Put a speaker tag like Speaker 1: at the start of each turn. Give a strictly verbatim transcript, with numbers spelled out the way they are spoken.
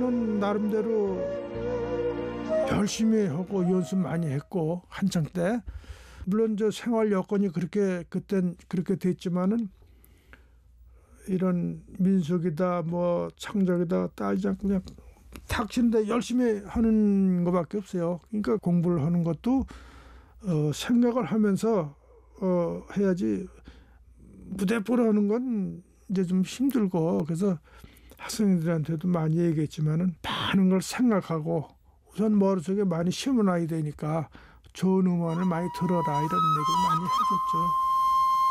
Speaker 1: 저는 나름대로 열심히 하고 연습 많이 했고 한창 때 물론 저 생활 여건이 그렇게 그땐 그렇게 됐지만은 이런 민속이다 뭐 창작이다 따지지 않고 그냥 탁치는데 열심히 하는 것밖에 없어요. 그러니까 공부를 하는 것도 어, 생각을 하면서 어, 해야지 무대 보러 하는 건 이제 좀 힘들고 그래서 학생들한테도 많이 얘기했지만은 많은 걸 생각하고 우선 머릿속에 많이 심어놔야 되니까 좋은 음원을 많이 들어라 이런 얘기를 많이 해줬죠.